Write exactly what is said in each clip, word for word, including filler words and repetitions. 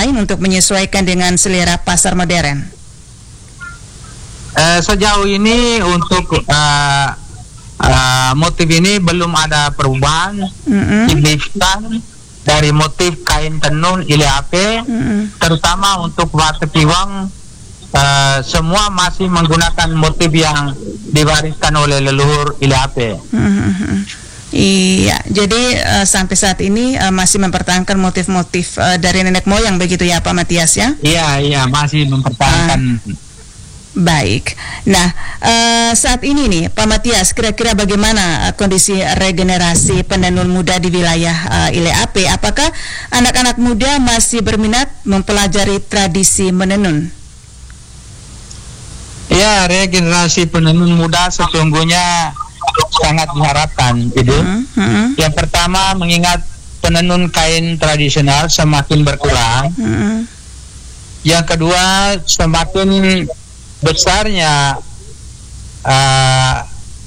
lain untuk menyesuaikan dengan selera pasar modern? Uh, sejauh ini untuk uh, uh, motif ini belum ada perubahan Mm-hmm. signifikan dari motif kain tenun ile ape, Mm-hmm. terutama untuk batik Iwang. Uh, semua masih menggunakan motif yang diwariskan oleh leluhur ile ape. Mm-hmm. Iya, jadi uh, sampai saat ini uh, masih mempertahankan motif-motif uh, dari nenek moyang begitu ya Pak Matias ya? Iya, iya masih mempertahankan. Uh, baik. Nah, uh, saat ini nih Pak Matias, kira-kira bagaimana uh, kondisi regenerasi penenun muda di wilayah uh, ile ape? Apakah anak-anak muda masih berminat mempelajari tradisi menenun? Ya, regenerasi penenun muda sesungguhnya sangat diharapkan, itu. Mm-hmm. Yang pertama, mengingat penenun kain tradisional semakin berkurang. Mm-hmm. Yang kedua, semakin besarnya uh,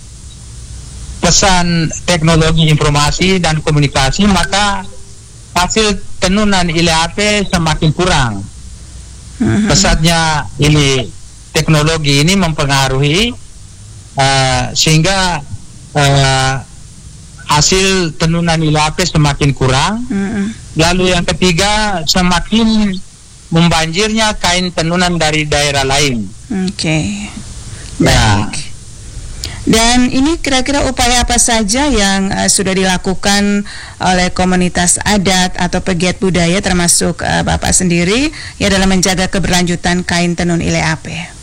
pesan teknologi informasi dan komunikasi, maka hasil tenunan ile ape semakin kurang. Mm-hmm. Pesatnya ini teknologi ini mempengaruhi uh, sehingga uh, hasil tenunan ile ape semakin kurang. Mm-hmm. Lalu yang ketiga, semakin membanjirnya kain tenunan dari daerah lain. Oke, okay. Ya. Baik. Dan ini kira-kira upaya apa saja yang uh, sudah dilakukan oleh komunitas adat atau pegiat budaya termasuk uh, Bapak sendiri ya dalam menjaga keberlanjutan kain tenun ile ape?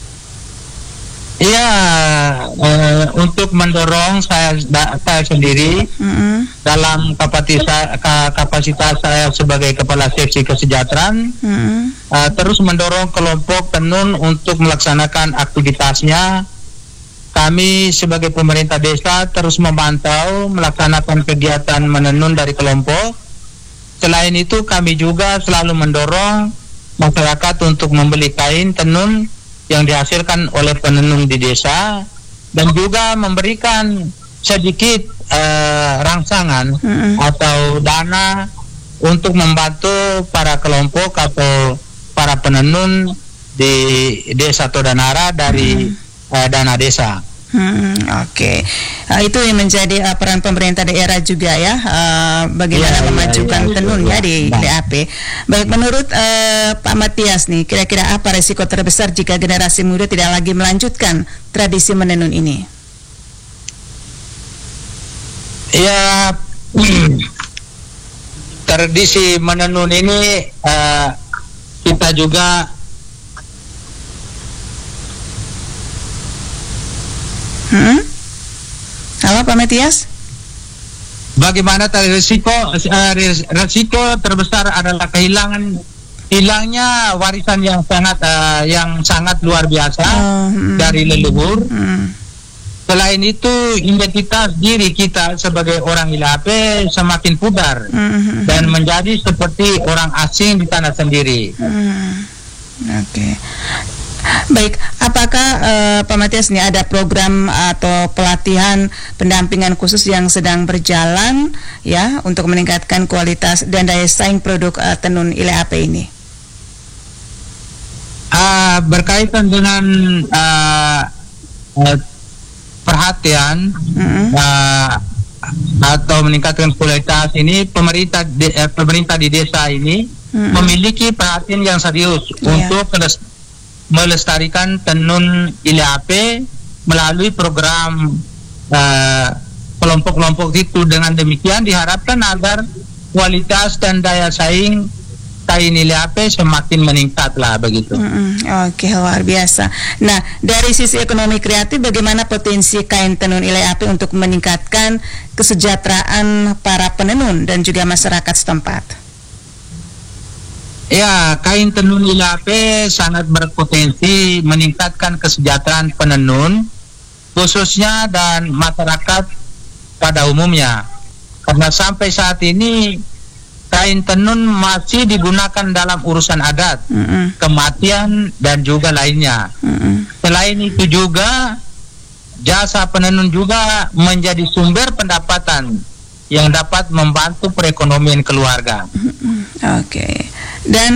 Iya, uh, untuk mendorong saya, da, saya sendiri Mm-hmm. dalam kapasitas, kapasitas saya sebagai kepala seksi kesejahteraan, Mm-hmm. uh, terus mendorong kelompok tenun untuk melaksanakan aktivitasnya. Kami sebagai pemerintah desa terus memantau melaksanakan kegiatan menenun dari kelompok. Selain itu kami juga selalu mendorong masyarakat untuk membeli kain tenun yang dihasilkan oleh penenun di desa dan juga memberikan sedikit uh, rangsangan Mm-hmm. atau dana untuk membantu para kelompok atau para penenun di desa Todanara dari mm-hmm. uh, dana desa. Hmm, Oke, okay. uh, itu yang menjadi uh, peran pemerintah daerah juga ya, uh, bagaimana ya, memajukan ya, ya, tenun ya, ya di ya. ile ape. Baik, menurut uh, Pak Matias nih, kira-kira apa resiko terbesar jika generasi muda tidak lagi melanjutkan tradisi menenun ini? Ya, tradisi menenun ini uh, kita juga Hmm? Halo Pak Matias? bagaimana tadi risiko uh, risiko terbesar adalah kehilangan hilangnya warisan yang sangat uh, yang sangat luar biasa Oh, hmm. dari leluhur. Hmm. Selain itu, identitas diri kita sebagai orang ile ape semakin pudar Hmm. dan menjadi seperti orang asing di tanah sendiri. Hmm. Oke. Okay. Baik, apakah uh, Pak Matias ini ada program atau pelatihan pendampingan khusus yang sedang berjalan ya untuk meningkatkan kualitas dan daya saing produk uh, tenun ile ape ini? Uh, berkaitan dengan uh, uh, perhatian Mm-hmm. uh, atau meningkatkan kualitas ini, pemerintah de, uh, pemerintah di desa ini Mm-hmm. memiliki perhatian yang serius Yeah. untuk melestarikan tenun ile ape melalui program uh, kelompok-kelompok itu. Dengan demikian diharapkan agar kualitas dan daya saing kain ile ape semakin meningkat lah begitu. Mm-hmm. Oke, luar biasa. Nah, dari sisi ekonomi kreatif, bagaimana potensi kain tenun ile ape untuk meningkatkan kesejahteraan para penenun dan juga masyarakat setempat? Ya, kain tenun ile ape sangat berpotensi meningkatkan kesejahteraan penenun, khususnya dan masyarakat pada umumnya. Karena sampai saat ini kain tenun masih digunakan dalam urusan adat, Mm-mm. kematian dan juga lainnya. Mm-mm. Selain itu juga jasa penenun juga menjadi sumber pendapatan yang dapat membantu perekonomian keluarga. Mm-mm. Oke. Dan